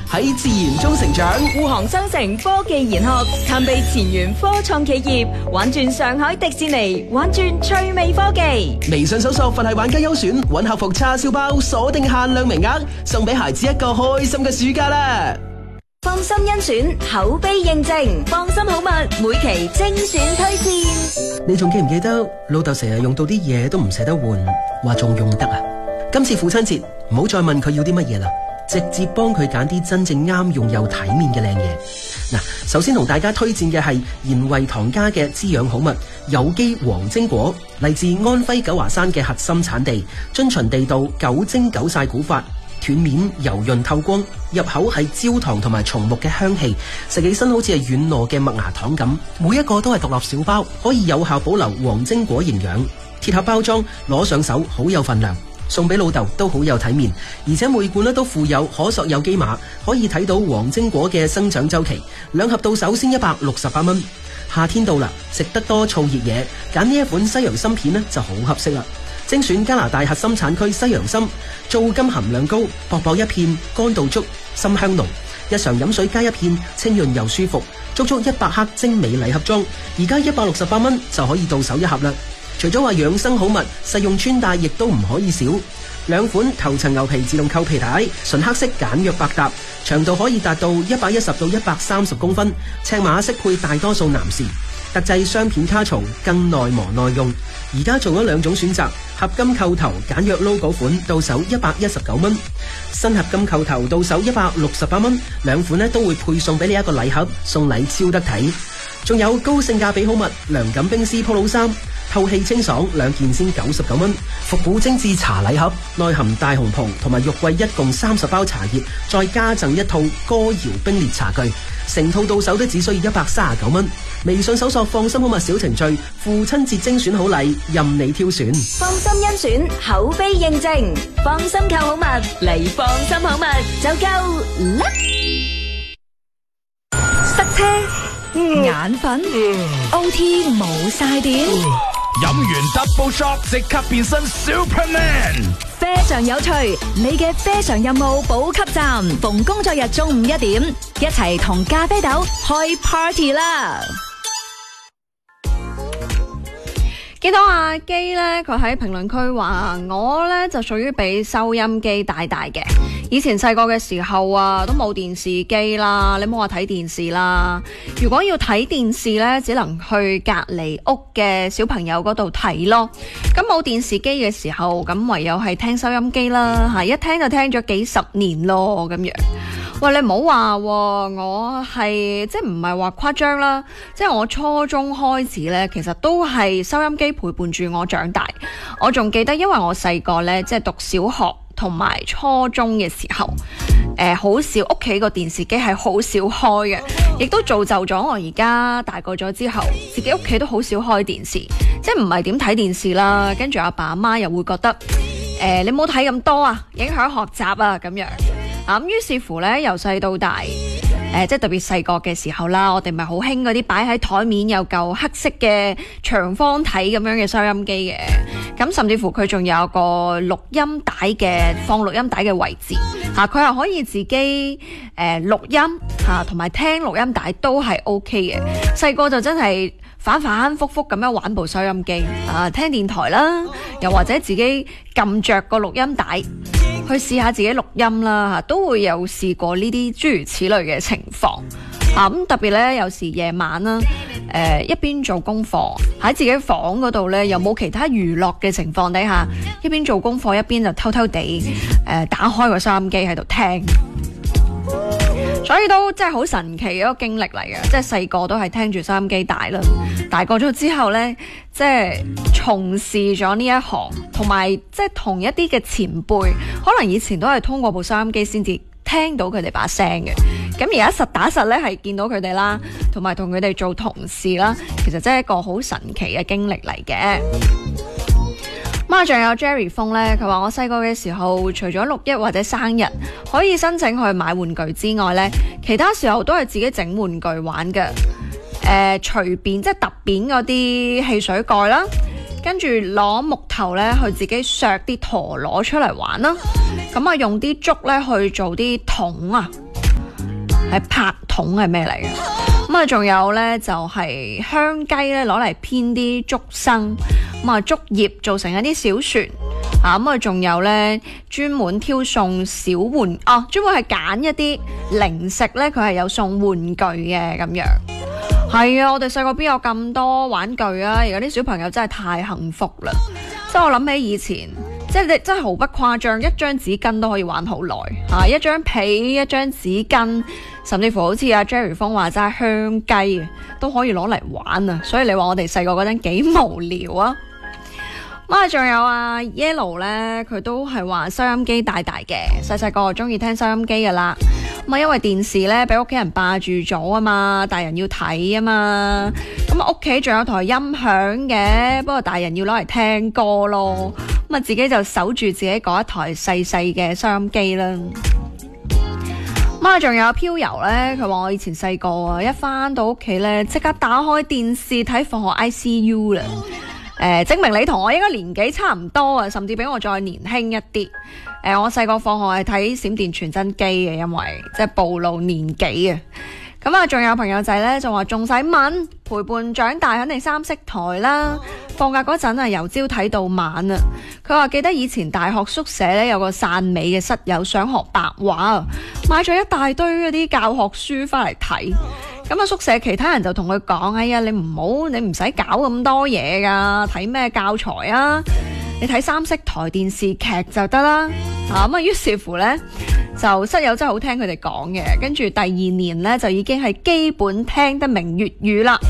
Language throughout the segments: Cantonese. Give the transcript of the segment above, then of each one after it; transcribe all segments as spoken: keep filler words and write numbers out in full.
喺自然中成長。 護航商城科技研學，探秘前沿科創企業，玩轉上海迪士尼，玩轉趣味科技。 微信搜索佛系玩家優選，搵客服叉燒包，鎖定限量名額，送俾孩子一個開心嘅暑假啦！ 放心甄選，口碑認證，放心好物，每期精選推薦。 你仲記唔記得老豆成日用到啲嘢都唔捨得換，話仲用得啊？今次父親節唔好再問佢要啲乜嘢啦，直接幫佢揀啲真正啱用又體面嘅靚嘢。嗱，首先同大家推薦嘅係賢惠堂家嘅滋養好物有機黃精果，嚟自安徽九華山嘅核心產地，遵循地道九蒸九曬古法，斷面油潤透光，入口係焦糖同埋松木嘅香氣，食起身好似係軟糯嘅麥芽糖咁，每一個都係獨立小包，可以有效保留黃精果營養。鐵盒包裝，攞上手好有份量，送俾老豆都好有體面，而且每罐咧都附有可塑有機碼，可以睇到黃精果嘅生長周期。兩盒到手先一百六十八蚊。夏天到啦，食得多燥熱嘢，揀呢一款西洋參片呢就好合適啦。精選加拿大核心產區西洋參，皂苷含量高，薄薄一片，乾度足，參香濃。日常飲水加一片，清潤又舒服。足足一百克精美禮盒裝，而家一百六十八蚊就可以到手一盒啦。除咗話養生好物，實用穿戴亦都唔可以少。兩款頭層牛皮自動扣皮帶，純黑色簡約百搭，長度可以達到一百一十到一百三十公分，尺碼適配大多數男士。特製雙片卡槽，更耐磨耐用。而家做咗兩種選擇，合金扣頭簡約 logo 款到手一百一十九蚊，新合金扣頭到手一百六十八蚊。兩款呢都會配送俾你一個禮盒，送禮超得體。仲有高性價比好物，涼感冰絲 polo 衫，透氣清爽，兩件先九十九蚊。復古精緻茶禮盒，內含大紅袍同埋玉桂一共三十包茶葉，再加贈一套歌謠冰烈茶具，成套到手都只需要一百三十九蚊。微信搜索放心好物小程序，父親節精選好禮，任你挑選。 放心甄選，口碑認證，放心購好物嚟，放心好物就夠啦。塞車、眼瞓、O T 冇晒電， 飲完 double shot 即刻變身 Superman。 非常有趣，你嘅非常任務補給站，逢工作日中午一點，一齊同咖啡豆開 party 啦！ 見到阿基咧，佢喺評論區話我咧就屬於比收音機大大嘅。以前細個嘅時候啊，都冇電視機啦，你冇話睇電視啦。如果要睇電視咧，只能去隔離屋嘅小朋友嗰度睇咯。咁冇電視機嘅時候，咁唯有係聽收音機啦，吓一聽就聽咗幾十年咯，咁樣。喂，你唔好話，我係即係唔係話誇張啦，即係我初中開始咧，其實都係收音機陪伴住我長大。我仲記得，因為我細個咧，即係讀小學同埋初中嘅時候，誒好少屋企個電視機係好少開嘅，亦都造就咗我而家大個咗之後，自己屋企都好少開電視，即係唔係點睇電視啦。跟住阿爸阿媽又會覺得，誒、呃、你冇睇咁多啊，影響學習啊咁樣。咁於是乎咧，由細到大，誒、呃，即係特別細個嘅時候啦，我哋咪好興嗰啲擺喺台面有嚿黑色嘅長方體咁樣嘅收音機嘅，咁甚至乎佢仲有個錄音帶嘅放錄音帶嘅位置，吓佢係可以自己誒錄、呃、音吓，同、啊、埋聽錄音帶都係 O K 嘅。細個就真係反反复复咁樣玩部收音機，啊，聽電台啦，又或者自己撳着個錄音帶。去試下自己錄音啦，吓都會有試過呢啲諸如此類嘅情況。啊，咁特別咧，有時夜晚啦，誒、呃、一邊做功課喺自己房嗰度咧，又冇其他娛樂嘅情況底下，一邊做功課一邊就偷偷地誒、呃、打開個收音機喺度聽。所以都真係好神奇嘅一個經歷嚟嘅，即係細個都係聽住收音機大啦，大個咗之後呢，即係從事咗呢一行，同埋即係同一啲嘅前輩，可能以前都係通過部收音機先至聽到佢哋把聲嘅，咁而家實打實呢係見到佢哋啦，同埋同佢哋做同事啦，其實真係一個好神奇嘅經歷嚟嘅。咁啊，仲有 Jerry 峰咧，佢話我細個嘅時候，除咗六一或者生日可以申請去買玩具之外咧，其他時候都係自己整玩具玩嘅。誒、呃，隨便即係特扁嗰啲汽水蓋啦，跟住攞木頭咧去自己削啲陀螺出嚟玩啦。咁啊，用啲竹咧去做啲桶啊。 係拍筒係咩嚟嘅？咁啊，仲有咧就係、是、香雞咧攞嚟編啲竹笙，咁啊竹葉做成一啲小船。啊咁啊，仲有咧專門挑送小玩哦，專門係揀一啲零食咧，佢係有送玩具嘅咁樣。係啊，我哋細個邊有咁多玩具啊？而家啲小朋友真係太幸福啦！即係我諗起以前，即係你真係毫不誇張，一張紙巾都可以玩好耐嚇，一張被、一張紙巾，甚至乎好似阿 Jerry 風話齋香雞啊，都可以攞嚟玩啊！所以你話我哋細個嗰陣幾無聊啊！咁啊，仲有啊 Yellow 咧，佢都係話收音機大大嘅，細細個中意聽收音機噶啦。咁啊，因為電視咧俾屋企人霸住咗啊嘛，大人要睇啊嘛。咁啊，屋企仲有台音響嘅，不過大人要攞嚟聽歌咯。咁啊，自己就守住自己嗰一台細細嘅收音機啦。咁啊，仲有飄遊咧，佢話我以前細個啊，一翻到屋企咧，即刻打開電視睇放學 I C U 啦。誒、呃，證明你同我應該年紀差唔多啊，甚至比我再年輕一啲。誒、呃，我細個放學係睇閃電傳真機嘅，因為即係暴露年紀啊。咁啊，仲有朋友仔咧就話仲使問，陪伴長大肯定三色台啦。放假嗰陣啊，由朝睇到晚啊。佢話記得以前大學宿舍咧有個汕尾嘅室友想學白話，買咗一大堆嗰啲教學書翻嚟睇。咁啊，宿舍其他人就同佢講：哎呀，你唔好，你唔使搞咁多嘢噶，睇咩教材啊？你睇三色台電視劇就得啦。啊，咁啊，於是乎呢，就室友真係好聽佢哋講嘅，跟住第二年呢，就已經係基本聽得明粵語啦。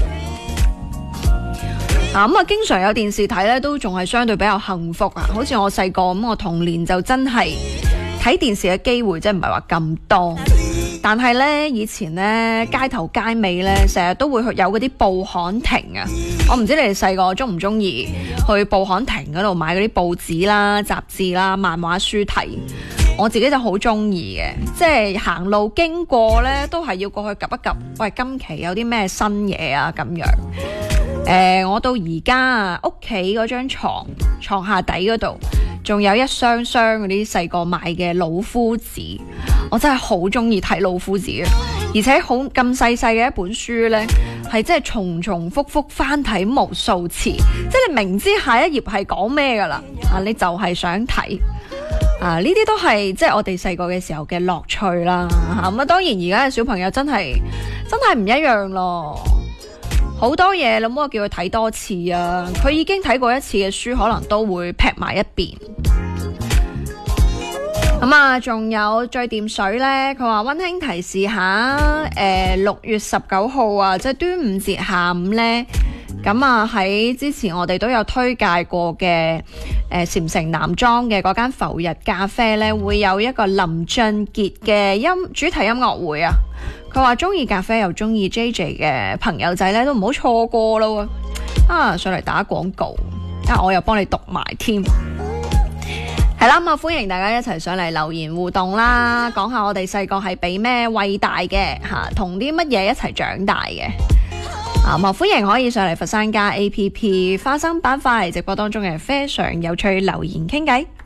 啊，咁啊，經常有電視睇呢，都仲係相對比較幸福啊。好似我細個咁，我童年就真係睇電視嘅機會，真係唔係話咁多。但係呢，以前呢，街頭街尾呢，成日都會去有嗰啲報刊亭啊。我唔知你哋細個中唔中意去報刊亭嗰度買嗰啲報紙啦、雜誌啦、漫畫書睇。我自己就好中意嘅，即係行路經過呢，都係要過去 𥄫 一 𥄫。喂，今期有啲咩新嘢啊？咁樣。誒、呃，我到而家啊，屋企嗰張床床下底嗰度，仲有一箱箱嗰啲細個買嘅老夫子，我真係好中意睇老夫子啊！而且好咁細細嘅一本書呢，係真係重重複複翻睇無數次，即係你明知下一頁係講咩噶啦，啊，你就係想睇啊！呢啲都係即係我哋細個嘅時候嘅樂趣啦。咁啊，當然而家嘅小朋友真係真係唔一樣咯。好多嘢，你唔好叫佢睇多次啊！佢已經睇過一次嘅書，可能都會劈埋一邊。咁啊，仲有最掂水呢，佢話溫馨提示下，誒六月十九號啊，即係端午節下午呢。咁啊喺之前我哋都有推介過嘅誒禪城南莊嘅嗰間浮日咖啡呢，會有一個林俊傑嘅音主題音樂會啊！佢話中意咖啡又中意 J J 嘅朋友仔呢，都唔好錯過咯喎！啊，上嚟打廣告，啊我又幫你讀埋添。係啦，咁啊歡迎大家一齊上嚟留言互動啦，講下我哋細個係俾咩餵大嘅吓，同啲乜嘢一齊長大嘅。啊，咁啊歡迎可以上嚟佛山家 A P P 花生板塊直播當中嘅非常有趣留言傾偈。